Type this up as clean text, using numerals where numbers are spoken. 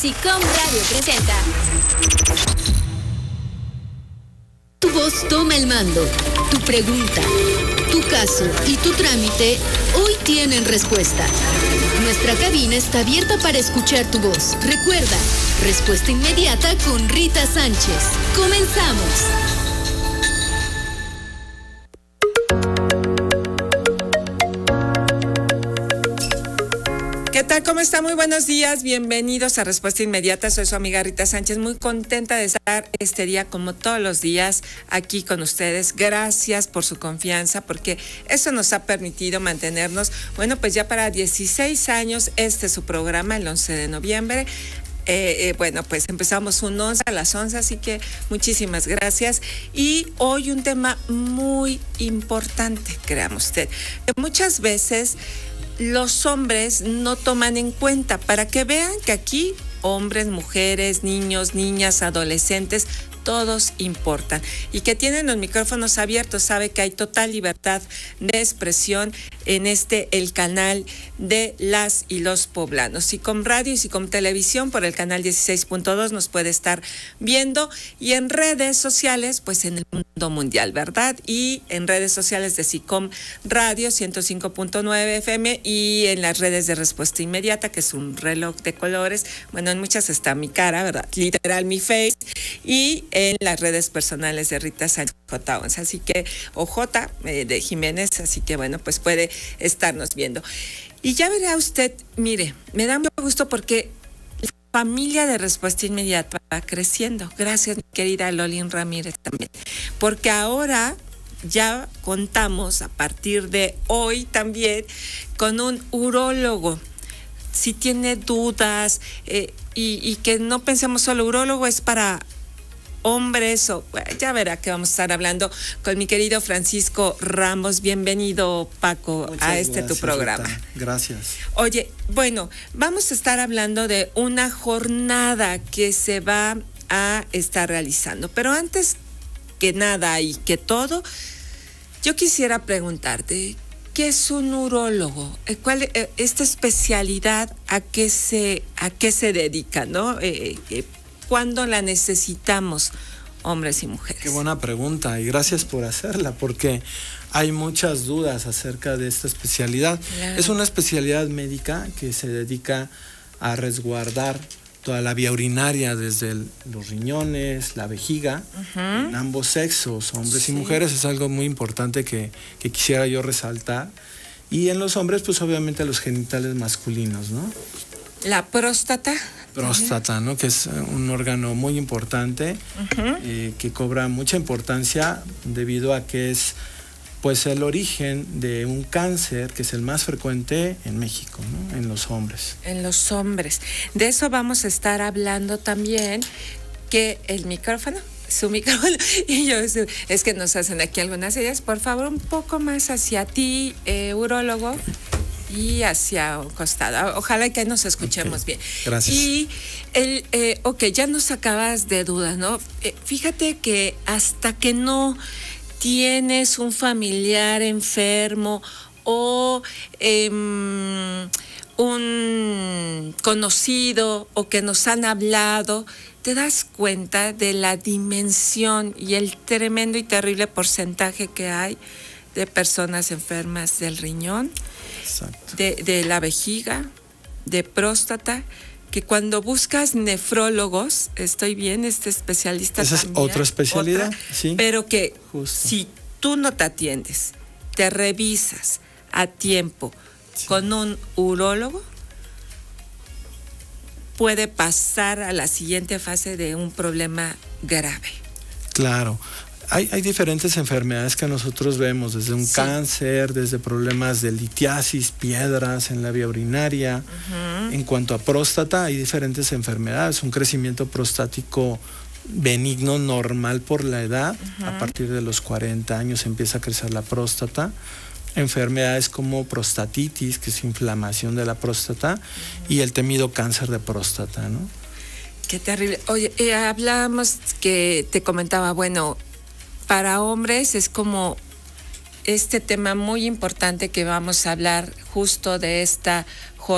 SICOM Radio presenta. Tu voz toma el mando. Tu pregunta, tu caso y tu trámite hoy tienen respuesta. Nuestra cabina está abierta para escuchar tu voz. Recuerda, respuesta inmediata con Rita Sánchez. Comenzamos. ¿Qué tal? ¿Cómo está? Muy buenos días. Bienvenidos a Respuesta Inmediata. Soy su amiga Rita Sánchez. Muy contenta de estar este día, como todos los días, aquí con ustedes. Gracias por su confianza, porque eso nos ha permitido mantenernos, bueno, pues ya para 16 años, este es su programa, el 11 de noviembre. Bueno, pues empezamos un 11 a las 11, así que muchísimas gracias. Y hoy un tema muy importante, créame usted, que muchas veces los hombres no toman en cuenta, para que vean que aquí hombres, mujeres, niños, niñas, adolescentes, todos importan, y que tienen los micrófonos abiertos. Sabe que hay total libertad de expresión en el canal de las y los poblanos. SICOM Radio y SICOM Televisión por el canal 16.2 nos puede estar viendo, y en redes sociales, pues en el mundo mundial, ¿verdad? Y en redes sociales de SICOM Radio 105.9 FM y en las redes de Respuesta Inmediata, que es un reloj de colores. Bueno, en muchas está mi cara, ¿verdad? Literal, mi face, y en las redes personales de Rita Sánchez J11, así que, o J de Jiménez, así que bueno, pues puede estarnos viendo. Y ya verá usted, mire, me da mucho gusto porque la familia de Respuesta Inmediata va creciendo. Gracias, mi querida Lolín Ramírez también, porque ahora ya contamos a partir de hoy también con un urólogo. Si tiene dudas y que no pensemos solo urólogo es para hombres, ya verá que vamos a estar hablando con mi querido Francisco Ramos. Bienvenido, Paco, a gracias, tu programa. Rita. Gracias. Oye, bueno, vamos a estar hablando de una jornada que se va a estar realizando, pero antes que nada y que todo, yo quisiera preguntarte, ¿qué es un urólogo? ¿Cuál esta especialidad a qué se dedica, no? ¿Cuándo la necesitamos, hombres y mujeres? Qué buena pregunta, y gracias por hacerla, porque hay muchas dudas acerca de esta especialidad. Claro. Es una especialidad médica que se dedica a resguardar toda la vía urinaria, desde los riñones, la vejiga, en ambos sexos, hombres y mujeres. Es algo muy importante que quisiera yo resaltar. Y en los hombres, pues obviamente los genitales masculinos, ¿no? La próstata. Próstata, ¿no? Que es un órgano muy importante, que cobra mucha importancia debido a que es, pues, el origen de un cáncer que es el más frecuente en México, ¿no? En los hombres. En los hombres. De eso vamos a estar hablando también, que el micrófono, su micrófono, y yo, es que nos hacen aquí algunas ideas. Por favor, un poco más hacia ti, urólogo, y hacia un costado. Ojalá que nos escuchemos bien. Gracias. Y ya nos acabas de dudas, ¿no? Fíjate que hasta que no tienes un familiar enfermo o un conocido, o que nos han hablado, te das cuenta de la dimensión y el tremendo y terrible porcentaje que hay de personas enfermas del riñón, de la vejiga, de próstata, que cuando buscas nefrólogos, estoy bien, especialista esa también, es otra especialidad, sí. Pero que justo, si tú no te atiendes, te revisas a tiempo con un urólogo, puede pasar a la siguiente fase de un problema grave. Claro. Hay diferentes enfermedades que nosotros vemos, desde un cáncer, desde problemas de litiasis, piedras en la vía urinaria. En cuanto a próstata, hay diferentes enfermedades, un crecimiento prostático benigno, normal por la edad. A partir de los 40 años empieza a crecer la próstata. Enfermedades como prostatitis, que es inflamación de la próstata, y el temido cáncer de próstata, ¿no? Qué terrible. Oye, hablábamos que te comentaba, bueno, para hombres es como este tema muy importante que vamos a hablar justo de esta